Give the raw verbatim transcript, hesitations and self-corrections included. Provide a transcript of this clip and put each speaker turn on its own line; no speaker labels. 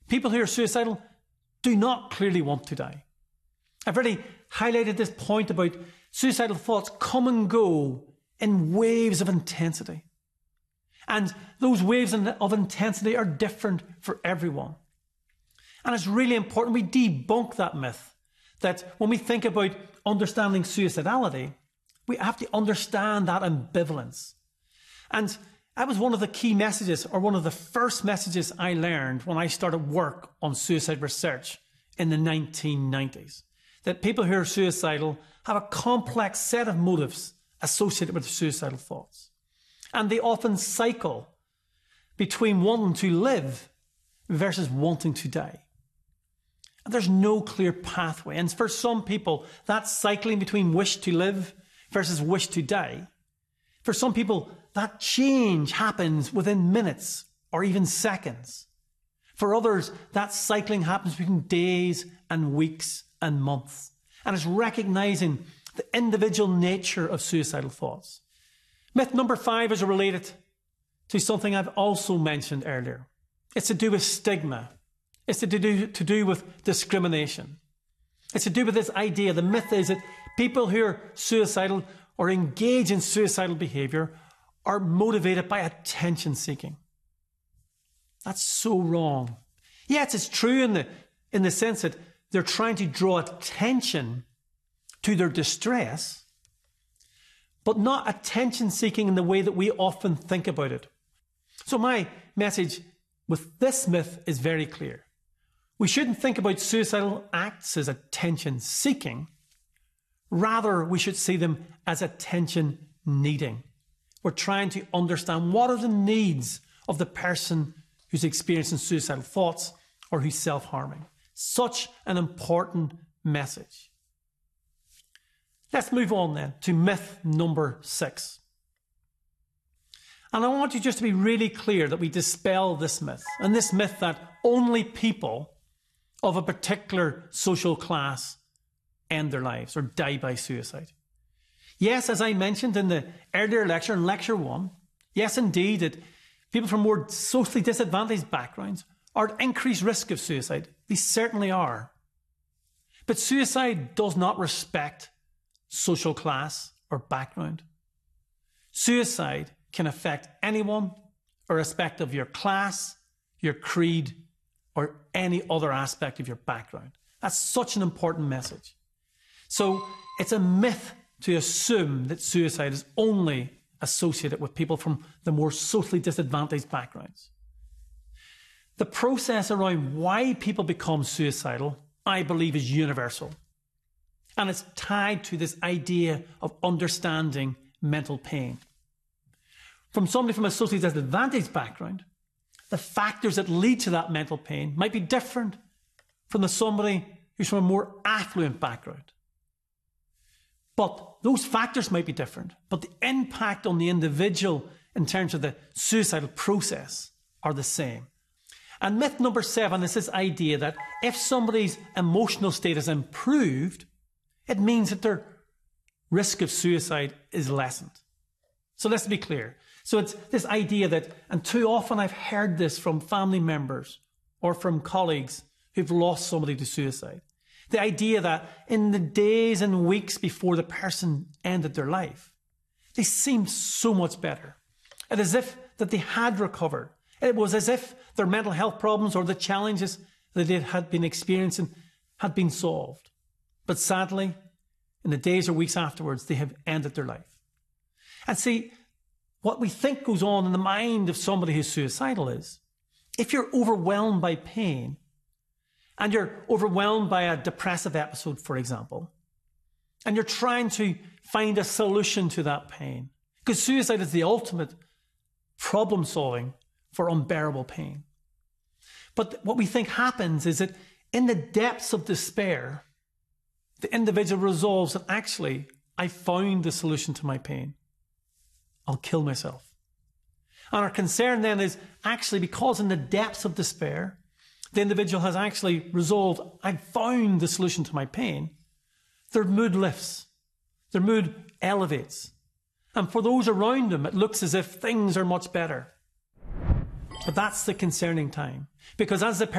People who are suicidal do not clearly want to die. I've already highlighted this point about suicidal thoughts come and go in waves of intensity. And those waves of intensity are different for everyone. And it's really important we debunk that myth that when we think about understanding suicidality, we have to understand that ambivalence. And that was one of the key messages, or one of the first messages I learned when I started work on suicide research in the nineteen nineties. That people who are suicidal have a complex set of motives associated with suicidal thoughts. And they often cycle between wanting to live versus wanting to die. And there's no clear pathway. And for some people, that cycling between wish to live versus wish to die, for some people, that change happens within minutes or even seconds. For others, that cycling happens between days and weeks and months. And it's recognizing the individual nature of suicidal thoughts. Myth number five is related to something I've also mentioned earlier. It's to do with stigma. It's to do, to do with discrimination. It's to do with this idea. The myth is that people who are suicidal or engage in suicidal behavior are motivated by attention seeking. That's so wrong. Yes, it's true in the, in the sense that they're trying to draw attention to their distress, but not attention seeking in the way that we often think about it. So my message with this myth is very clear. We shouldn't think about suicidal acts as attention seeking. Rather, we should see them as attention needing. We're trying to understand what are the needs of the person who's experiencing suicidal thoughts or who's self-harming. Such an important message. Let's move on then to myth number six. And I want you just to be really clear that we dispel this myth, and this myth that only people of a particular social class end their lives or die by suicide. Yes, as I mentioned in the earlier lecture, in lecture one, yes, indeed, that people from more socially disadvantaged backgrounds are at increased risk of suicide. They certainly are. But suicide does not respect social class or background. Suicide can affect anyone, irrespective of your class, your creed, or any other aspect of your background. That's such an important message. So it's a myth to assume that suicide is only associated with people from the more socially disadvantaged backgrounds. The process around why people become suicidal, I believe, is universal. And it's tied to this idea of understanding mental pain. From somebody from a socially disadvantaged background, the factors that lead to that mental pain might be different from the somebody who's from a more affluent background. But those factors might be different, but the impact on the individual in terms of the suicidal process are the same. And myth number seven is this idea that if somebody's emotional state is improved, it means that their risk of suicide is lessened. So let's be clear. So it's this idea that, and too often I've heard this from family members or from colleagues who've lost somebody to suicide. The idea that in the days and weeks before the person ended their life, they seemed so much better. It is as if that they had recovered. It was as if their mental health problems or the challenges that they had been experiencing had been solved. But sadly, in the days or weeks afterwards, they have ended their life. And see, what we think goes on in the mind of somebody who's suicidal is, if you're overwhelmed by pain, and you're overwhelmed by a depressive episode, for example, and you're trying to find a solution to that pain, because suicide is the ultimate problem solving for unbearable pain. But what we think happens is that in the depths of despair, the individual resolves that actually, I found the solution to my pain. I'll kill myself. And our concern then is actually because in the depths of despair, the individual has actually resolved, I've found the solution to my pain, their mood lifts, their mood elevates. And for those around them, it looks as if things are much better. But that's the concerning time. Because as the